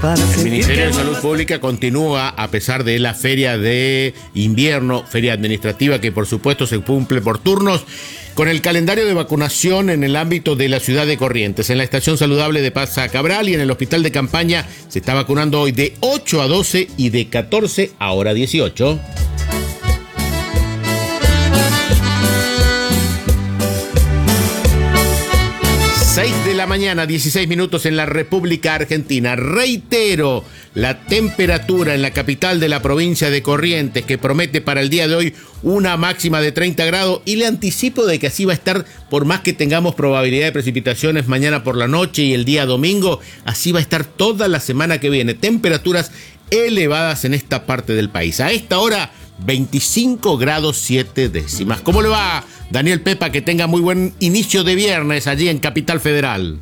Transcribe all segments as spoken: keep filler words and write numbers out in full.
El Ministerio de Salud Pública continúa, a pesar de la feria de invierno, feria administrativa que por supuesto se cumple por turnos, con el calendario de vacunación en el ámbito de la ciudad de Corrientes. En la estación saludable de Plaza Cabral y en el hospital de campaña se está vacunando hoy de ocho a doce y de catorce a hora dieciocho. seis de la mañana, dieciséis minutos en la República Argentina. Reitero, la temperatura en la capital de la provincia de Corrientes, que promete para el día de hoy una máxima de treinta grados, y le anticipo de que así va a estar, por más que tengamos probabilidad de precipitaciones mañana por la noche y el día domingo, así va a estar toda la semana que viene. Temperaturas elevadas en esta parte del país. A esta hora, veinticinco grados siete décimas. ¿Cómo le va, Daniel Pepa? Que tenga muy buen inicio de viernes allí en Capital Federal.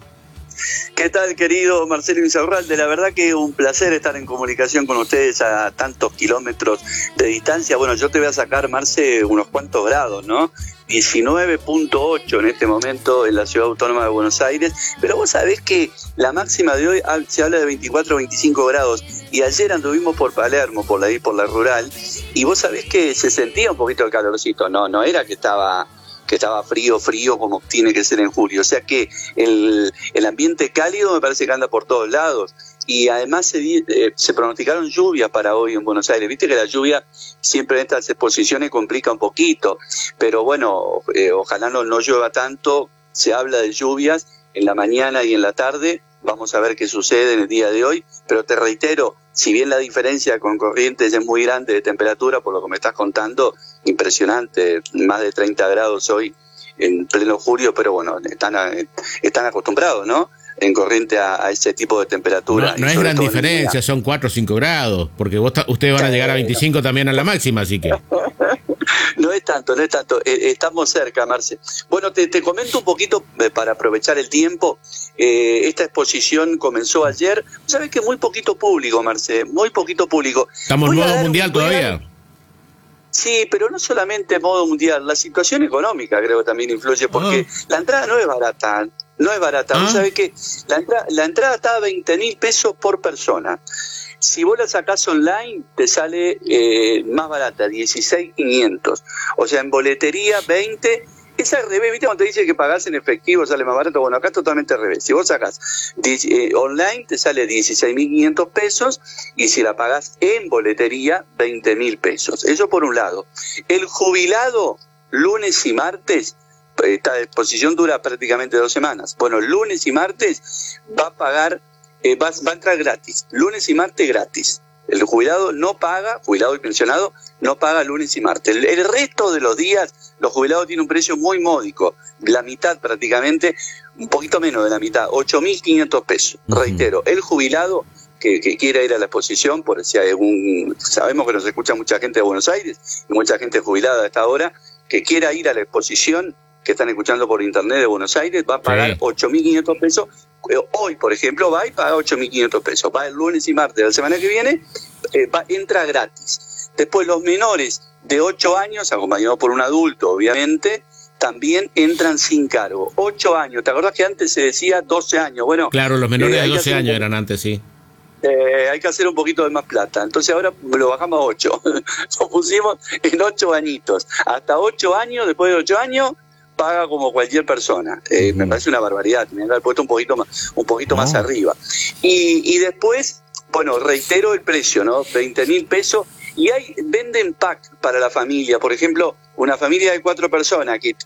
¿Qué tal, querido Marcelo Insaurralde? La verdad que un placer estar en comunicación con ustedes a tantos kilómetros de distancia. Bueno, yo te voy a sacar, Marce, unos cuantos grados, ¿no? diecinueve punto ocho en este momento en la Ciudad Autónoma de Buenos Aires, pero vos sabés que la máxima de hoy se habla de veinticuatro o veinticinco grados, y ayer anduvimos por Palermo, por ahí por la rural, y vos sabés que se sentía un poquito el calorcito, no, no era que estaba... que estaba frío, frío como tiene que ser en julio. O sea que el, el ambiente cálido me parece que anda por todos lados. Y además se, eh, se pronosticaron lluvias para hoy en Buenos Aires. Viste que la lluvia siempre en estas exposiciones complica un poquito. Pero bueno, eh, ojalá no, no llueva tanto. Se habla de lluvias en la mañana y en la tarde. Vamos a ver qué sucede en el día de hoy. Pero te reitero, si bien la diferencia con Corrientes es muy grande de temperatura, por lo que me estás contando, impresionante, más de treinta grados hoy en pleno julio, pero bueno, están, están acostumbrados, ¿no? En Corrientes a, a ese tipo de temperatura. No, no es gran diferencia, son cuatro o cinco grados, porque vos ustedes van a llegar a veinticinco también a la máxima, así que... No es tanto, no es tanto, eh, estamos cerca, Marce. Bueno, te, te comento un poquito eh, para aprovechar el tiempo. Eh, esta exposición comenzó ayer. Sabes que muy poquito público, Marce, muy poquito público. Estamos en modo mundial todavía. Sí, pero no solamente modo mundial, la situación económica creo que también influye, porque ah. la entrada no es barata, no es barata. ¿Ah? ¿Sabes qué? La, entra, la entrada está a veinte mil pesos por persona. Si vos la sacás online, te sale eh, más barata, dieciséis mil quinientos. O sea, en boletería, veinte. Es al revés, ¿viste? Cuando te dice que pagás en efectivo sale más barato. Bueno, acá es totalmente al revés. Si vos sacás eh, online, te sale dieciséis mil quinientos pesos, y si la pagás en boletería, veinte mil pesos. Eso por un lado. El jubilado, lunes y martes, esta exposición dura prácticamente dos semanas. Bueno, lunes y martes va a pagar... Eh, va, va a entrar gratis, lunes y martes gratis. El jubilado no paga, jubilado y pensionado, no paga lunes y martes. El, el resto de los días, los jubilados tienen un precio muy módico, la mitad prácticamente, un poquito menos de la mitad, ocho mil quinientos pesos. Uh-huh. Reitero, el jubilado que, que quiera ir a la exposición, por si hay algún, sabemos que nos escucha mucha gente de Buenos Aires y mucha gente jubilada a esta hora, que quiera ir a la exposición, que están escuchando por internet de Buenos Aires, va a pagar sí. ocho mil quinientos pesos. Hoy, por ejemplo, va y paga ocho mil quinientos pesos. Va el lunes y martes de la semana que viene, eh, va, entra gratis. Después los menores de ocho años, acompañados por un adulto, obviamente, también entran sin cargo. ocho años, ¿te acordás que antes se decía doce años? Bueno, claro, los menores eh, de doce años un... eran antes, sí. Eh, hay que hacer un poquito de más plata. Entonces ahora lo bajamos a ocho. Lo pusimos en ocho añitos. Hasta ocho años, después de ocho años, paga como cualquier persona. Eh, uh-huh. Me parece una barbaridad, me han puesto un poquito más, un poquito oh. más arriba. Y, y después, bueno, reitero el precio, ¿no? veinte mil pesos, y hay, venden pack para la familia. Por ejemplo, una familia de cuatro personas que